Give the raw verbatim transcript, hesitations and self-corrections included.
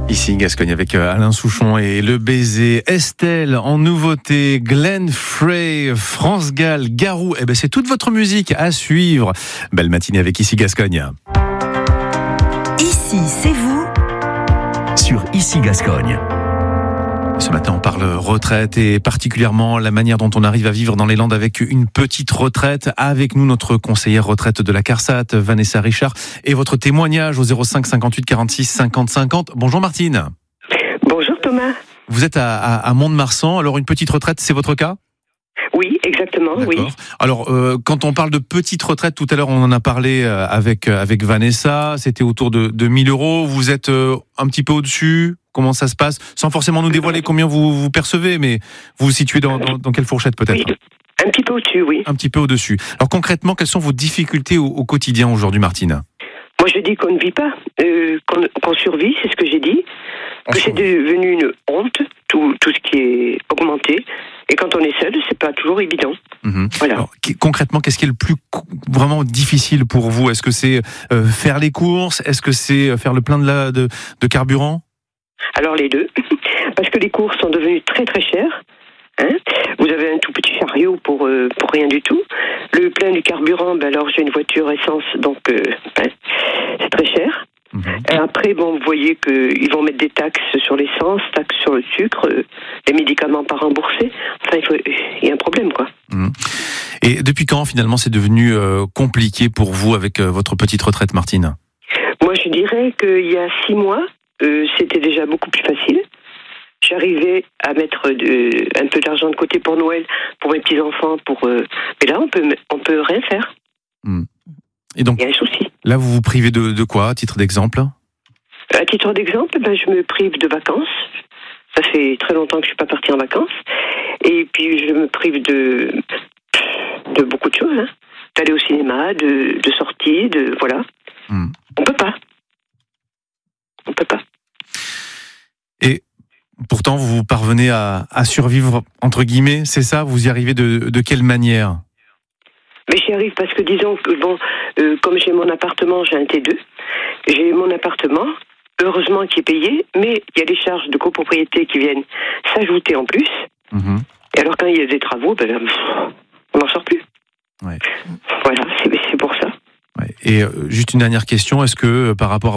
Ici Gascogne avec Alain Souchon et Le Baiser, Estelle en nouveauté, Glenn Frey, France Gall, Garou. Eh ben c'est toute votre musique à suivre. Belle matinée avec Ici Gascogne. Ici c'est vous sur Ici Gascogne. Ce matin, on parle retraite et particulièrement la manière dont on arrive à vivre dans les Landes avec une petite retraite. Avec nous, notre conseillère retraite de la CARSAT, Vanessa Richard, et votre témoignage au zéro cinq cinquante-huit quarante-six cinquante cinquante. Bonjour Martine. Bonjour Thomas. Vous êtes à, à, à Mont-de-Marsan. Alors, une petite retraite, c'est votre cas ? Oui, exactement, D'accord. oui. Alors, euh, quand on parle de petite retraite, tout à l'heure, on en a parlé euh, avec, euh, avec Vanessa. C'était autour de, de mille euros. Vous êtes euh, un petit peu au-dessus ? Comment ça se passe ? Sans forcément nous dévoiler combien vous, vous percevez, mais vous vous situez dans, dans, dans quelle fourchette peut-être ? Oui, un petit peu au-dessus, oui. Un petit peu au-dessus. Alors concrètement, quelles sont vos difficultés au, au quotidien aujourd'hui, Martine ? Moi, je dis qu'on ne vit pas, euh, qu'on, qu'on survit, c'est ce que j'ai dit. On que c'est survit. devenu une honte, tout, tout ce qui est augmenté. Et quand on est seul, c'est pas toujours évident. Mmh. Voilà. Alors, qu- concrètement, qu'est-ce qui est le plus co- vraiment difficile pour vous ? Est-ce que c'est euh, faire les courses ? Est-ce que c'est faire le plein de, la, de, de carburant ? Alors les deux, parce que les courses sont devenues très très chères. Hein, vous avez un tout petit chariot pour euh, pour rien du tout. Le plein du carburant, ben alors j'ai une voiture essence, donc euh, ben, c'est très cher. Mmh. Et après, bon, vous voyez qu'ils vont mettre des taxes sur l'essence, taxes sur le sucre, euh, les médicaments pas remboursés. Enfin, il faut, il y a un problème, quoi. Mmh. Et depuis quand finalement c'est devenu euh, compliqué pour vous avec euh, votre petite retraite, Martine ? Moi, je dirais qu'il y a six mois, euh, c'était déjà beaucoup plus facile. J'arrivais à mettre de, un peu d'argent de côté pour Noël, pour mes petits-enfants, pour... Euh, mais là, on peut, on peut rien faire. Mmh. Et donc, il y a un souci. Là, vous vous privez de, de quoi, à titre d'exemple ? À titre d'exemple, ben, je me prive de vacances. Ça fait très longtemps que je ne suis pas partie en vacances. Et puis, je me prive de, de beaucoup de choses. Hein. D'aller au cinéma, de, de sortir, de... Voilà. Mmh. On peut pas. On peut pas. Et pourtant, vous parvenez à, à survivre, entre guillemets, c'est ça ? Vous y arrivez de, de quelle manière ? Mais j'y arrive parce que, disons que, bon, euh, comme j'ai mon appartement, j'ai un T deux, j'ai mon appartement, heureusement qui est payé, mais il y a des charges de copropriété qui viennent s'ajouter en plus. Mmh. Et alors, quand il y a des travaux, ben là, pff, on n'en sort plus. Ouais. Voilà, c'est, c'est pour ça. Ouais. Et euh, juste une dernière question, est-ce que euh, par rapport